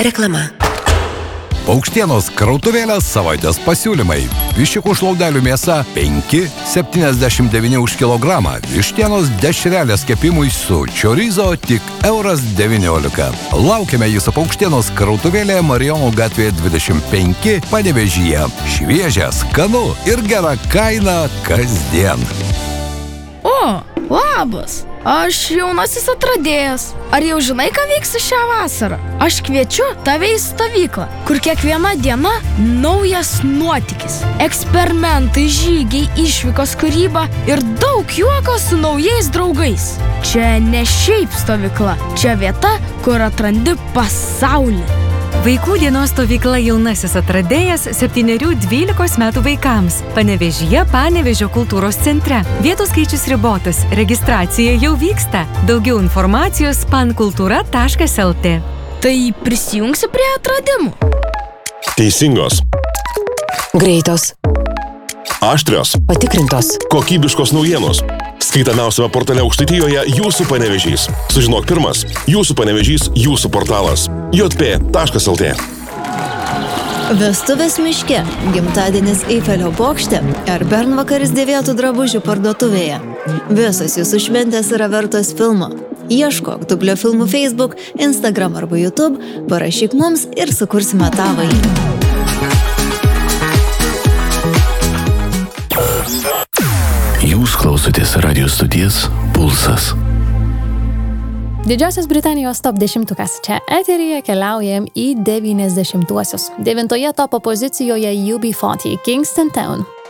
Reklama. Paukštienos krautuvėlės savaitės pasiūlymai. Viščiukų šlaudelių mėsa 5,79 už kilogramą. Vištienos dešrelės kepimui su čiorizo tik €19. Laukiame jūsų Paukštienos krautuvėlėje Marijonų gatvėje 25 Panevėžyje. Šviežia, skanu ir gera kaina kasdien. O, labas! Aš jaunasis atradėjas. Ar jau žinai, ką veiksi šią vasarą? Aš kviečiu tave į stovyklą, kur kiekviena diena naujas nuotykis. Eksperimentai, žygiai, išvykos, kūryba ir daug juoko su naujais draugais. Čia ne šiaip stovykla, čia vieta, kur atrandi pasaulį. Vaikų dienos stovykla jaunasis atradėjas 7–12 metų vaikams. Panevėžyje Panevėžio kultūros centre. Vietų skaičius ribotas. Registracija jau vyksta. Daugiau informacijos pankultūra.lt. Tai prisijungsi prie atradimų. Teisingos. Greitos. Aštrios. Patikrintos. Kokybiškos naujienos. Skaitamiausiame portale Aukštaitijoje Jūsų Panevėžys. Sužinok pirmas. Jūsų Panevėžys, jūsų portalas. jp.lt. Vestuvės miške, gimtadienis Eifelio bokšte ar bernvakaris dėvėtų drabužių parduotuvėje. Visos jūsų šventės yra vertos filmo. Ieškok Dublio filmų Facebook, Instagram arba YouTube, parašyk mums ir sukursime tavąjį. Jūs klausotės radio stoties Pulsas. Didžiosios Britanijos top 10. Čia eteryje keliaujam į 90-uosius. 9 topo pozicijoje UB40 Kingston Town.